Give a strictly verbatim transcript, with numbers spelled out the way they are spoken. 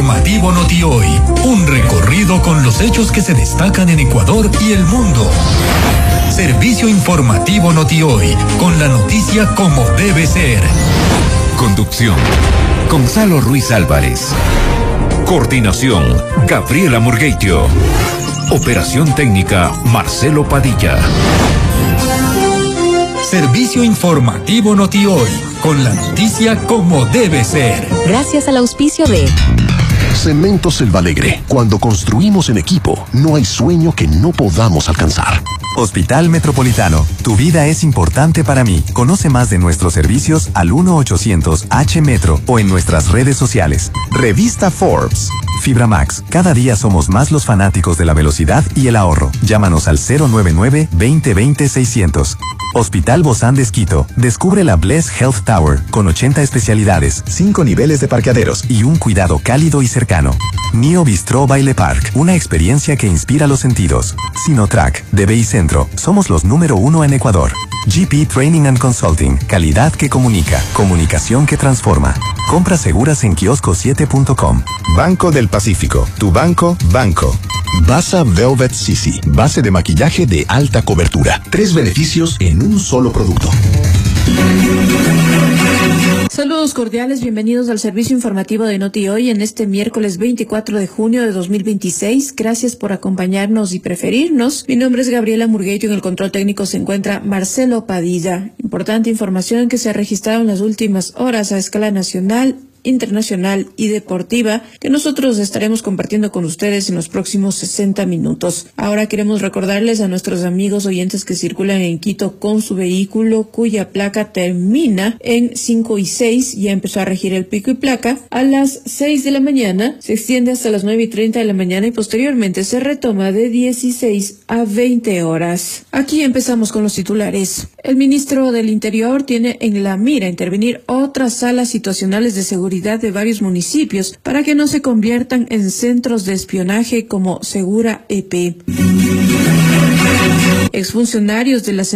informativo Noti Hoy. Un recorrido con los hechos que se destacan en Ecuador y el mundo. Servicio informativo Noti Hoy, con la noticia como debe ser. Conducción: Gonzalo Ruiz Álvarez. Coordinación: Gabriela Murgueitio. Operación técnica: Marcelo Padilla. Servicio informativo Noti Hoy, con la noticia como debe ser. Gracias al auspicio de Cemento Selva Alegre. Cuando construimos en equipo, no hay sueño que no podamos alcanzar. Hospital Metropolitano. Tu vida es importante para mí. Conoce más de nuestros servicios al uno ochocientos H Metro o en nuestras redes sociales. Revista Forbes. Fibra Max. Cada día somos más los fanáticos de la velocidad y el ahorro. Llámanos al cero nueve nueve, veinte veinte, seiscientos. Hospital Bozán de Esquito. Descubre la Bless Health Tower con ochenta especialidades, cinco niveles de parqueaderos y un cuidado cálido y cercano. Nio Bistro Baile Park. Una experiencia que inspira los sentidos. Sinotrack. D B I Centro. Somos los número uno en Ecuador. G P Training and Consulting. Calidad que comunica. Comunicación que transforma. Compras seguras en kiosco siete punto com. Banco del Pacífico. Tu banco, banco. Basa Velvet Sisi. Base de maquillaje de alta cobertura. Tres beneficios en un solo producto. Saludos cordiales, bienvenidos al servicio informativo de Noti Hoy en este miércoles veinticuatro de junio de dos mil veintiséis. Gracias por acompañarnos y preferirnos. Mi nombre es Gabriela Murgueitio, en el control técnico se encuentra Marcelo Padilla. Importante información que se ha registrado en las últimas horas a escala nacional, internacional y deportiva, que nosotros estaremos compartiendo con ustedes en los próximos sesenta minutos. Ahora queremos recordarles a nuestros amigos oyentes que circulan en Quito con su vehículo cuya placa termina en cinco y seis, ya empezó a regir el pico y placa. A las seis de la mañana se extiende hasta las nueve y treinta de la mañana y posteriormente se retoma de dieciséis a veinte horas. Aquí empezamos con los titulares. El ministro del Interior tiene en la mira intervenir otras salas situacionales de seguridad de varios municipios para que no se conviertan en centros de espionaje como Segura E P. Exfuncionarios de la